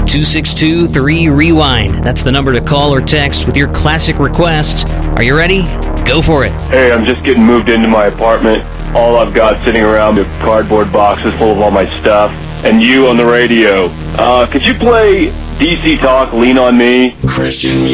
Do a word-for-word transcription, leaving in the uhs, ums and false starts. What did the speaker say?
two six two, three, rewind. That's the number to call or text with your classic request. Are you ready? Go for it. Hey, I'm just getting moved into my apartment. All I've got sitting around are cardboard boxes full of all my stuff. And you on the radio. Uh, could you play D C Talk, Lean on Me? Christian